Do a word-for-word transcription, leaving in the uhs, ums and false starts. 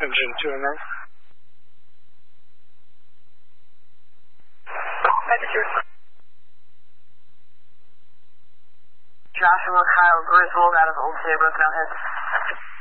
Engine two and north. Joshua Kyle Griswold out of Old Saybrook Mountain.